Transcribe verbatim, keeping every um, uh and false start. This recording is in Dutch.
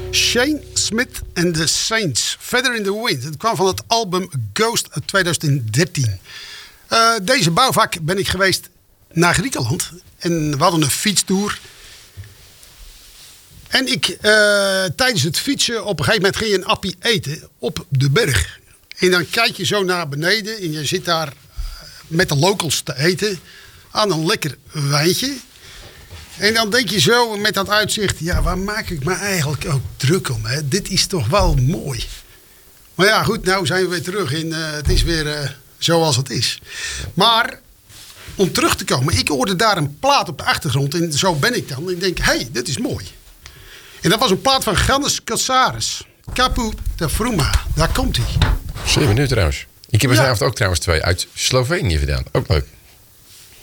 Shane Smith and the Saints. Feather in the Wind. Het kwam van het album Ghost uit twintig dertien. Uh, deze bouwvak ben ik geweest naar Griekenland. En we hadden een fietstoer. En ik, uh, tijdens het fietsen, op een gegeven moment ging je een appie eten op de berg. En dan kijk je zo naar beneden en je zit daar met de locals te eten aan een lekker wijntje. En dan denk je zo met dat uitzicht, ja, waar maak ik me eigenlijk ook druk om? Hè? Dit is toch wel mooi. Maar ja, goed, nou zijn we weer terug en uh, het is weer uh, zoals het is. Maar om terug te komen, ik hoorde daar een plaat op de achtergrond en zo ben ik dan. En ik denk, hé, hey, dit is mooi. En dat was een plaat van Gannes Casares. Capu de Fruma. Daar komt hij. Zeven nu trouwens. Ik heb er Ja. vanavond ook trouwens twee uit Slovenië gedaan. Ook leuk.